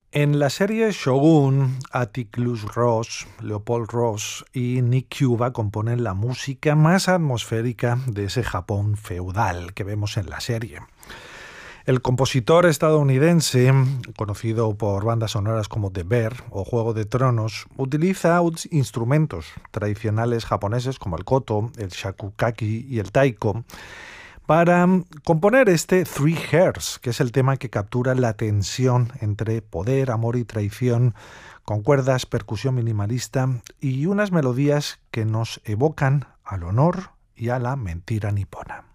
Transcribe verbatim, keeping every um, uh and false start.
En la serie Shogun, Atticus Ross, Leopold Ross y Nick Cuba componen la música más atmosférica de ese Japón feudal que vemos en la serie. El compositor estadounidense, conocido por bandas sonoras como The Bear o Juego de Tronos, utiliza instrumentos tradicionales japoneses como el koto, el shakugaki y el taiko para componer este Three Hearts, que es el tema que captura la tensión entre poder, amor y traición, con cuerdas, percusión minimalista y unas melodías que nos evocan al honor y a la mentira nipona.